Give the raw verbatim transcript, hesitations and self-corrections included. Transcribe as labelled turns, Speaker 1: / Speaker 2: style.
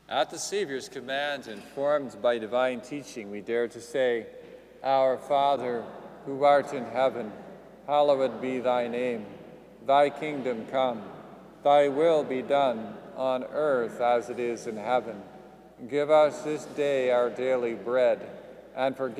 Speaker 1: At the Savior's command, informed by divine teaching, we dare to say, Our Father, who art in heaven, hallowed be thy name. Thy kingdom come, thy will be done on earth as it is in heaven. Give us this day our daily bread, and forgive